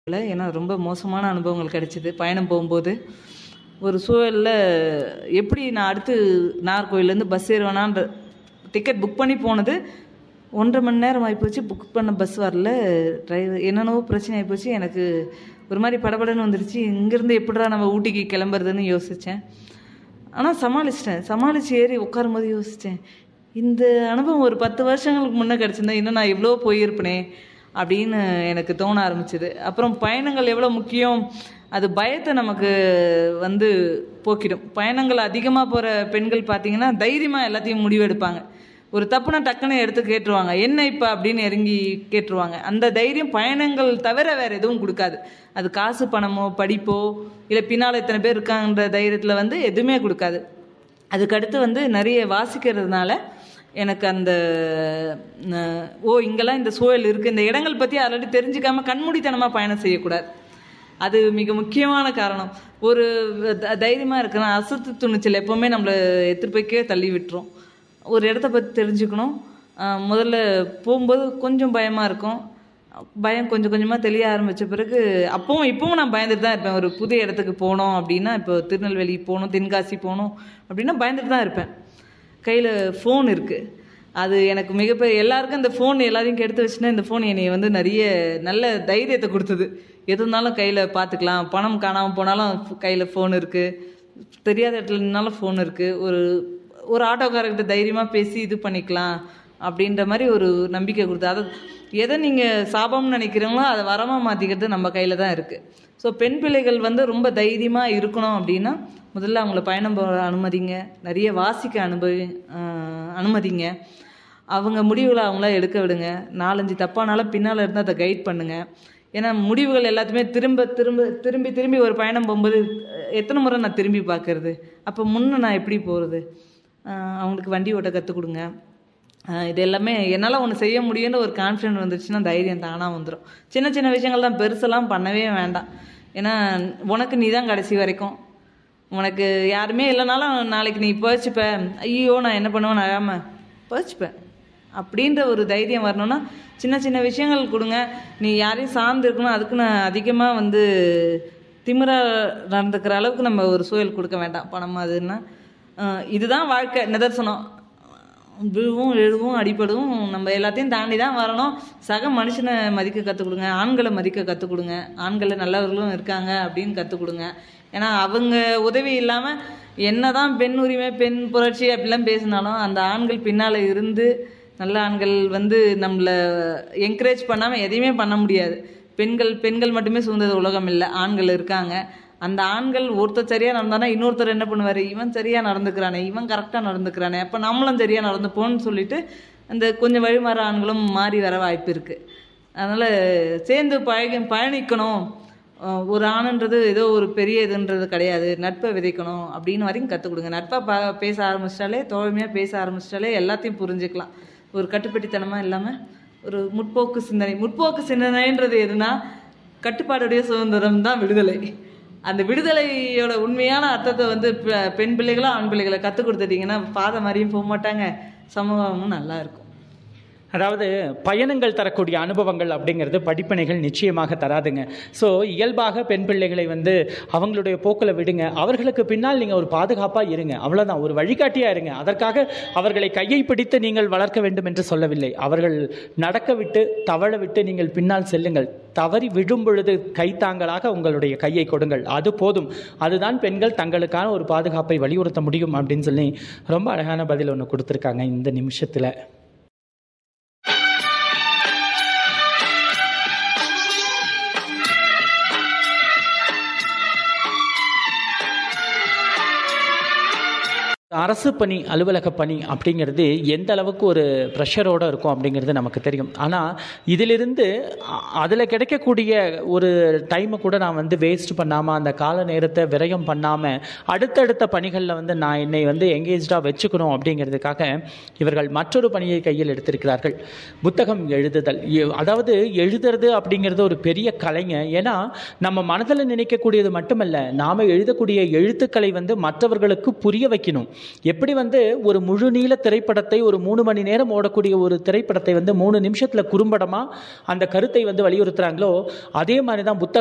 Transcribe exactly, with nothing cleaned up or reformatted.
ஏன்னா ரொம்ப மோசமான அனுபவங்கள் கிடைச்சிது பயணம் போகும்போது. ஒரு சூழலில் எப்படி நான் அடுத்து நாகர்கோவிலேருந்து பஸ் ஏறுவேனான்ற டிக்கெட் புக் பண்ணி போனது ஒன்றரை மணி நேரம் ஆகிப்போச்சு. புக் பண்ண பஸ் வரல. டிரைவர் என்னென்னவோ பிரச்சனை ஆகிப்போச்சு. எனக்கு ஒரு மாதிரி படபடன்னு வந்துருச்சு. இங்கேருந்து எப்படிடா நம்ம ஊட்டிக்கு கிளம்புறதுன்னு யோசித்தேன். ஆனால் சமாளிச்சிட்டேன். சமாளித்து ஏறி உட்காரும் போது யோசித்தேன், இந்த அனுபவம் ஒரு பத்து வருஷங்களுக்கு முன்னே கிடச்சிருந்தேன் இன்னும் நான் எவ்வளோ போயிருப்பேனே அப்படின்னு எனக்கு தோண ஆரம்பிச்சிது. அப்புறம் பயணங்கள் எவ்வளோ முக்கியம், அது பயத்தை நமக்கு வந்து போக்கிடும். பயணங்கள் அதிகமாக போகிற பெண்கள் பார்த்திங்கன்னா தைரியமாக எல்லாத்தையும் முடிவெடுப்பாங்க. ஒரு தப்புனா டக்குன்னு எடுத்து கேட்டுருவாங்க, என்ன இப்போ அப்படின்னு இறங்கி கேட்டுருவாங்க. அந்த தைரியம் பயணங்கள் தவிர வேறு எதுவும் கொடுக்காது. அது காசு பணமோ படிப்போ இல்லை பின்னால் இத்தனை பேர் இருக்காங்கன்ற தைரியத்தில் வந்து எதுவுமே கொடுக்காது. அதுக்கடுத்து வந்து நிறைய வாசிக்கிறதுனால எனக்கு அந்த ஓ இங்கெல்லாம் இந்த சூழல் இருக்குது, இந்த இடங்கள் பற்றி ஆல்ரெடி தெரிஞ்சுக்காமல் கண்மூடித்தனமாக பயணம் செய்யக்கூடாது. அது மிக முக்கியமான காரணம். ஒரு தைரியமாக இருக்கிற அசத்து துணிச்சல் எப்போவுமே நம்மளை எடுத்துகிட்டு போய்க்கே தள்ளி விட்டுரும். ஒரு இடத்த பற்றி தெரிஞ்சுக்கணும். முதல்ல போகும்போது கொஞ்சம் பயமாக இருக்கும். பயம் கொஞ்சம் கொஞ்சமாக தெளிய ஆரம்பித்த பிறகு அப்பவும் இப்போவும் நான் பயந்துட்டு தான் இருப்பேன். ஒரு புது இடத்துக்கு போனோம் அப்படின்னா, இப்போ திருநெல்வேலி போகணும், தென்காசி போகணும் அப்படின்னா பயந்துட்டு தான் இருப்பேன். கையில் ஃபோன் இருக்குது. அது எனக்கு மிகப்பெரிய எல்லாருக்கும் இந்த ஃபோன் எல்லாரையும் கெடுத்து வச்சுன்னா, இந்த ஃபோன் என்னை வந்து நிறைய நல்ல தைரியத்தை கொடுத்தது. எது இருந்தாலும் கையில் பார்த்துக்கலாம். பணம் காணாமல் போனாலும் கையில் ஃபோன் இருக்குது. தெரியாத இடத்துல நின்னாலும் ஃபோன் இருக்குது. ஒரு ஒரு ஆட்டோக்காரர்கிட்ட தைரியமாக பேசி இது பண்ணிக்கலாம் அப்படின்ற மாதிரி ஒரு நம்பிக்கை கொடுத்து, அதை எதை நீங்கள் சாபம்னு நினைக்கிறீங்களோ அதை வரமாக மாற்றிக்கிறது நம்ம கையில் தான் இருக்குது. ஸோ பெண் பிள்ளைகள் வந்து ரொம்ப தைரியமாக இருக்கணும் அப்படின்னா முதல்ல அவங்கள பயணம் போக அனுமதிங்க. நிறைய வாசிக்க அனுபவி அனுமதிங்க. அவங்க முடிவுகளை அவங்கள எடுக்க விடுங்க. நாலஞ்சு தப்பானாலும் பின்னால் இருந்து அதை கைட் பண்ணுங்கள். ஏன்னா முடிவுகள் எல்லாத்தையுமே திரும்ப திரும்ப திரும்பி திரும்பி ஒரு பயணம் போகும்போது எத்தனை முறை நான் திரும்பி பார்க்கறது, அப்போ முன்னே நான் எப்படி போகிறது. அவங்களுக்கு வண்டி ஓட்ட கற்றுக் கொடுங்க. இது எல்லாமே என்னால் ஒன்று செய்ய முடியும்னு ஒரு கான்ஃபிடென்ட் வந்துருச்சுன்னா தைரியம் தானாக வந்துடும். சின்ன சின்ன விஷயங்கள் தான், பெருசெல்லாம் பண்ணவே வேண்டாம். ஏன்னா உனக்கு நீ தான் கடைசி வரைக்கும். உனக்கு யாருமே இல்லைனாலும் நாளைக்கு நீ போச்சுப்ப, ஐயோ நான் என்ன பண்ணுவேன் அழாமல் போச்சுப்பேன் அப்படின்ற ஒரு தைரியம் வரணும்னா சின்ன சின்ன விஷயங்கள் கொடுங்க. நீ யாரையும் சார்ந்து இருக்கணும், அதுக்கு நான் அதிகமாக வந்து திமிராக நடந்துக்கிற அளவுக்கு நம்ம ஒரு சூழல் கொடுக்க வேண்டாம். பணம் அதுன்னா இதுதான் வாழ்க்கை நிதர்சனம். விழுவும் எழுவும் அடிபடுவும் நம்ம எல்லாத்தையும் தாண்டி தான் வரணும். சக மனுஷனை மதிக்க கற்றுக் கொடுங்க. ஆண்களை மதிக்க கற்றுக் கொடுங்க. ஆண்களை நல்லவர்களும் இருக்காங்க அப்படின்னு கற்றுக் கொடுங்க. ஏன்னா அவங்க உதவி இல்லாமல் என்ன தான் பெண் உரிமை பெண் புரட்சி அப்படிலாம் பேசினாலும் அந்த ஆண்கள் பின்னால் இருந்து நல்ல ஆண்கள் வந்து நம்மளை என்கரேஜ் பண்ணாமல் எதையுமே பண்ண முடியாது. பெண்கள் பெண்கள் மட்டுமே சுதந்திர உலகம் இல்லை, ஆண்கள் இருக்காங்க. அந்த ஆண்கள் ஒருத்தர் சரியாக நடந்தானா இன்னொருத்தர் என்ன பண்ணுவார், இவன் சரியாக நடந்துக்கிறானே, இவன் கரெக்டாக நடந்துக்கிறானே, அப்போ நம்மளும் சரியாக நடந்துப்போன்னு சொல்லிட்டு அந்த கொஞ்சம் வழிமாற ஆண்களும் மாறி வர வாய்ப்பு இருக்குது. அதனால் சேர்ந்து பழகி பயணிக்கணும். ஒரு ஆணுன்றது ஏதோ ஒரு பெரிய இதுன்றது கிடையாது. நட்பை விதைக்கணும் அப்படின்னு வரைக்கும் கற்றுக் கொடுங்க. நட்பாக ப பேச ஆரம்பிச்சிட்டாலே, தோழமையாக பேச ஆரம்பிச்சிட்டாலே எல்லாத்தையும் புரிஞ்சுக்கலாம். ஒரு கட்டுப்பட்டித்தனமாக இல்லாமல் ஒரு முற்போக்கு சிந்தனை. முற்போக்கு சிந்தனைன்றது எதுனா, கட்டுப்பாடுடைய சுதந்திரம் தான் விடுதலை. அந்த விடுதலையோட உண்மையான அர்த்தத்தை வந்து பெண் பிள்ளைகளோ ஆண் பிள்ளைகளை கற்றுக் கொடுத்துட்டிங்கன்னா பாதை மாதிரியும் போக மாட்டாங்க, சமூகமும் நல்லா இருக்கும். அதாவது பயணங்கள் தரக்கூடிய அனுபவங்கள் அப்படிங்கிறது படிப்பினைகள் நிச்சயமாக தராதுங்க. ஸோ இயல்பாக பெண் பிள்ளைகளை வந்து அவங்களுடைய போக்கில் விடுங்க. அவர்களுக்கு பின்னால் நீங்கள் ஒரு பாதுகாப்பாக இருங்க, அவ்வளோதான். ஒரு வழிகாட்டியாக இருங்க. அதற்காக அவர்களை கையை பிடித்து நீங்கள் வளர்க்க வேண்டும் என்று சொல்லவில்லை. அவர்கள் நடக்க விட்டு தவழ விட்டு நீங்கள் பின்னால் செல்லுங்கள். தவறி விழும் பொழுது கைத்தாங்களாக உங்களுடைய கையை கொடுங்கள், அது போதும். அதுதான் பெண்கள் தங்களுக்கான ஒரு பாதுகாப்பை வலியுறுத்த முடியும் அப்படின்னு சொல்லி ரொம்ப அழகான பதில் ஒன்று கொடுத்துருக்காங்க இந்த நிமிஷத்தில். அரசு பணி, அலுவலக பணி அப்படிங்கிறது எந்த அளவுக்கு ஒரு ப்ரெஷரோடு இருக்கும் அப்படிங்கிறது நமக்கு தெரியும். ஆனால் இதிலிருந்து அதில் கிடைக்கக்கூடிய ஒரு டைமை கூட நான் வந்து வேஸ்ட் பண்ணாமல், அந்த கால நேரத்தை விரயம் பண்ணாமல் அடுத்தடுத்த பணிகளில் வந்து நான் என்னை வந்து எங்கேஜாக வச்சுக்கணும் அப்படிங்கிறதுக்காக இவர்கள் மற்றொரு பணியை கையில் எடுத்திருக்கிறார்கள். புத்தகம் எழுதுதல். அதாவது எழுதுறது அப்படிங்கிறது ஒரு பெரிய கலைங்க. ஏன்னா நம்ம மனதில் நினைக்கக்கூடியது மட்டுமல்ல, நாம் எழுதக்கூடிய எழுத்துக்களை வந்து மற்றவர்களுக்கு புரிய வைக்கணும். எப்படி வந்து ஒரு முழு நீள திரைப்படத்தை ஒரு மூணு மணி நேரம் ஓடக்கூடிய ஒரு திரைப்படத்தை வந்து மூணு நிமிஷத்தில் குறும்படமாக அந்த கருத்தை வந்து வலியுறுத்துறாங்களோ அதே மாதிரி தான் புத்தக